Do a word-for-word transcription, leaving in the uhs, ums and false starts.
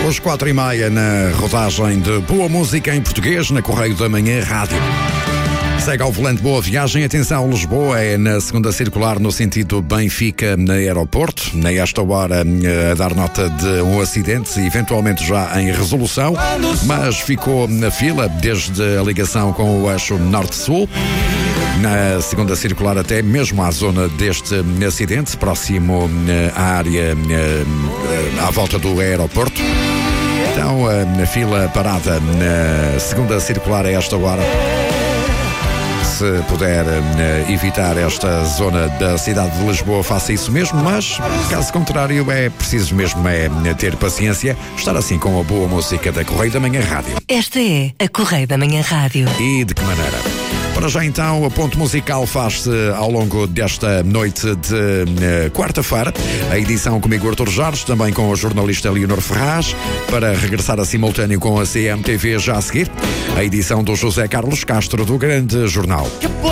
Às quatro e meia na rodagem de Boa Música em Português na Correio da Manhã Rádio. Segue ao volante Boa Viagem. Atenção, Lisboa é na segunda circular no sentido Benfica na aeroporto. Nesta hora a dar nota de um acidente, eventualmente já em resolução, mas ficou na fila desde a ligação com o eixo norte-sul. Na segunda circular até mesmo à zona deste acidente, próximo à área à volta do aeroporto. Então, na fila parada na segunda circular a esta hora. Se puder uh, evitar esta zona da cidade de Lisboa, faça isso mesmo, mas caso contrário é preciso mesmo é, ter paciência, estar assim com a boa música da Correio da Manhã Rádio. Esta é a Correio da Manhã Rádio. E de que maneira? Para já então, a ponte musical faz-se ao longo desta noite de uh, quarta-feira. A edição comigo, Artur Jorge, também com a jornalista Leonor Ferraz, para regressar a simultâneo com a C M T V já a seguir. A edição do José Carlos Castro, do Grande Jornal.